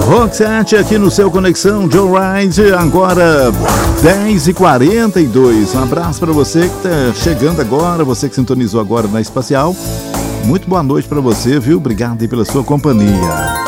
Roxette aqui no seu Conexão Joe Ride, agora 10h42. Um abraço para você que tá chegando agora, você que sintonizou agora na Espacial. Muito boa noite para você, viu? Obrigado aí pela sua companhia.